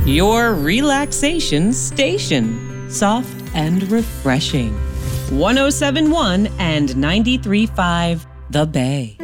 your relaxation station. Soft and refreshing. 1071 and 93.5 The Bay.